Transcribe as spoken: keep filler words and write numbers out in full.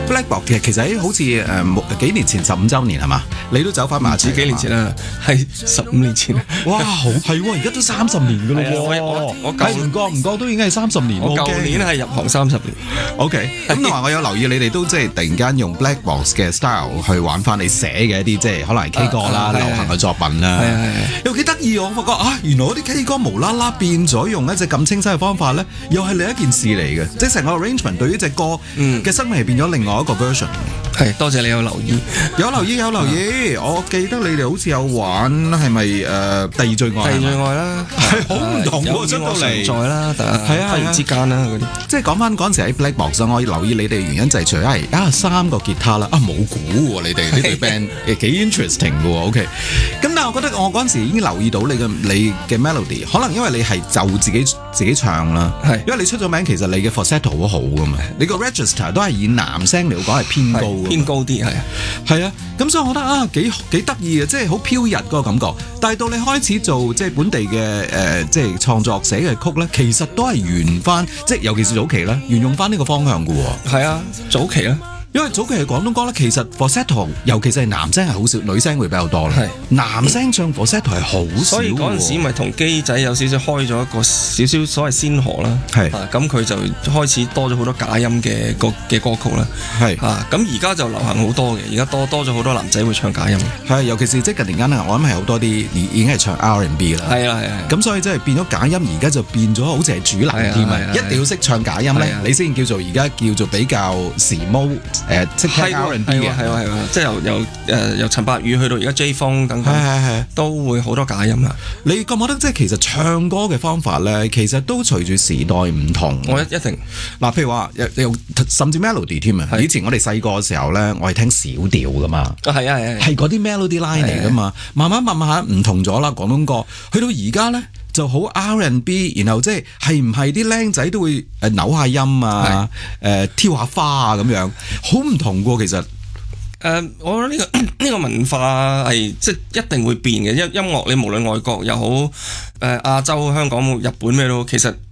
Black Box 其實其實喺好似誒幾年前十五週年係嘛？你都走翻埋幾年前啦，係十五年前。 哇，好係喎，而家都三十年㗎咯喎！ 我我係唔覺唔覺都已經係三十年。 我舊年係入行三十年。 OK，咁同埋我有留意你哋都即係突然間用 Black Box 嘅 style 去玩翻你寫嘅一啲即係可能係 K 歌啦、流行嘅作品啦。 係係又幾得意我發覺啊，原來嗰啲 K 歌無啦啦變咗用一隻咁清晰嘅方法咧，又係另一件事嚟嘅，即係成個 arrangement 對於隻歌嘅生命係變咗另外一個 version。 係，多謝你有留意， 有留意有留意。我記得你哋好似有玩係咪誒第二最愛？ 第二最愛啦， 係好唔同喎，出到嚟在啦，係啊，忽然之間啦嗰啲。 即係講翻嗰陣時喺 Black Box，我留意你哋原因就係除咗係啊三個吉他啦，啊冇鼓喎，你哋呢隊 band 誒幾 interesting 嘅喎。OK，咁但係我覺得我嗰陣時已經留意到你嘅你嘅 melody， 可能因為你係就自己自己唱啦，係因為你出咗名，其實你嘅 falsetto 好好噶嘛，你個 register 都係以男聲嚟講係偏高嘅。 偏高啲係啊， 係啊，咁所以我覺得啊幾幾得意嘅，即係好飄逸嗰個感覺。但係到你開始做即係本地嘅誒、呃，即係創作寫嘅曲咧，其實都係沿翻，即係尤其是早期咧，沿用翻呢個方向嘅喎。 係啊，早期啦。 因為早期嘅廣東歌咧，其實 falsetto 尤其是係男聲係好少，女聲會比較多啦。 係男聲唱 falsetto 係好少。 所以嗰陣時咪同機仔有少少開咗一個少少所謂先河啦。係啊，咁佢就開始多咗好多假音嘅歌嘅歌曲啦。係啊，咁而家就流行好多嘅，而家多多咗好多男仔會唱假音。係，尤其是即係近年間啊，我諗係好多啲已已經係唱 R and B 啦。係啊係啊。咁所以即係變咗假音，而家就變咗好似係主流添啊！一定要識唱假音咧，你先叫做而家叫做比較時髦。誒，即係 R and B 嘅，係喎係喎，即係由由誒由陳柏宇去到而家 J 風等等，係係係，都會好多假音啦。你覺唔覺得即係其實唱歌嘅方法咧，其實都隨住時代唔同？我一一定嗱，譬如話又甚至 melody 添啊。以前我哋細個嘅時候咧，我係聽小調噶嘛，啊係啊係，係嗰啲 melody line 嚟噶嘛。慢慢慢慢下唔同咗啦，廣東歌去到而家咧。就好 R and B， 然後即係係唔係啲僆仔都會誒扭下音啊，誒挑下花啊咁樣，好唔同㗎其實。誒、呃，我覺得呢、這個呢、這個文化係即係一定會變嘅，音音樂你無論外國又好，誒、呃、亞洲、香港、日本咩都好，其實。